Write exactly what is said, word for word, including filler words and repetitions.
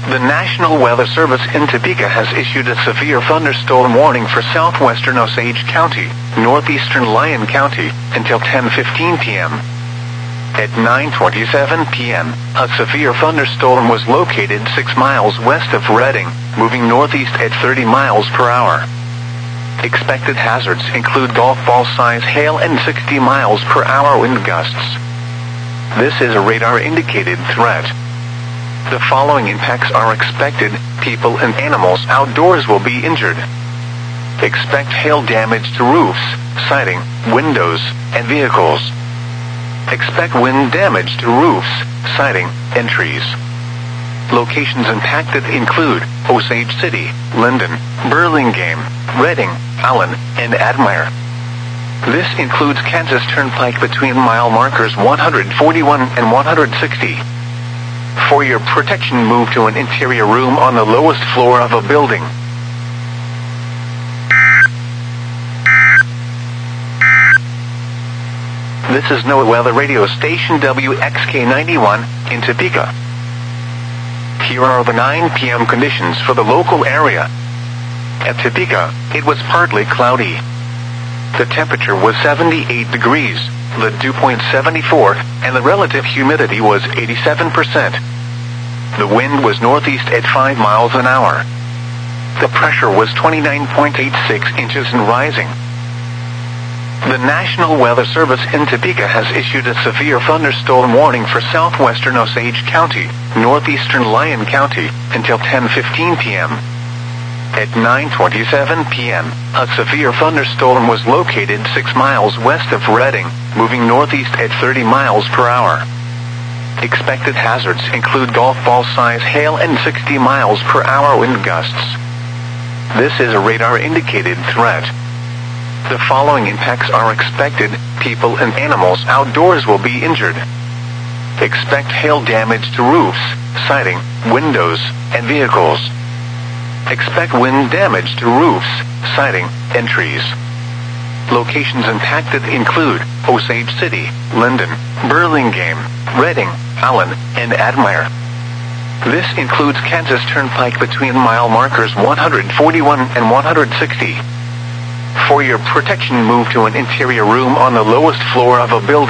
The National Weather Service in Topeka has issued a severe thunderstorm warning for southwestern Osage County, northeastern Lyon County, until ten fifteen p m At nine twenty-seven p m, a severe thunderstorm was located six miles west of Redding, moving northeast at thirty miles per hour. Expected hazards include golf ball-size hail and sixty miles per hour wind gusts. This is a radar-indicated threat. The following impacts are expected: people and animals outdoors will be injured. Expect hail damage to roofs, siding, windows, and vehicles. Expect wind damage to roofs, siding, and trees. Locations impacted include Osage City, Linden, Burlingame, Redding, Allen, and Admire. This includes Kansas Turnpike between mile markers one forty-one and one sixty. For your protection, move to an interior room on the lowest floor of a building. This is NOAA Weather Radio Station W X K ninety-one in Topeka. Here are the nine p m conditions for the local area. At Topeka, it was partly cloudy. The temperature was seventy-eight degrees, the dew point seventy-four, and the relative humidity was eighty-seven percent. The wind was northeast at five miles an hour. The pressure was twenty-nine point eight six inches and rising. The National Weather Service in Topeka has issued a severe thunderstorm warning for southwestern Osage County, northeastern Lyon County, until ten fifteen p m At nine twenty-seven p m, a severe thunderstorm was located six miles west of Redding, moving northeast at thirty miles per hour. Expected hazards include golf ball-size hail and sixty miles per hour wind gusts. This is a radar-indicated threat. The following impacts are expected: people and animals outdoors will be injured. Expect hail damage to roofs, siding, windows, and vehicles. Expect wind damage to roofs, siding, and trees. Locations impacted include Osage City, Linden, Burlingame, Redding, Allen, and Admire. This includes Kansas Turnpike between mile markers one forty-one and one sixty. For your protection, move to an interior room on the lowest floor of a building.